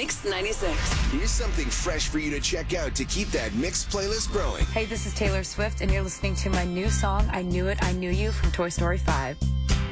Mix 96. Here's something fresh for you to check out to keep that Mix playlist growing. Hey, this is Taylor Swift, and you're listening to my new song, I Knew It, I Knew You from Toy Story 5.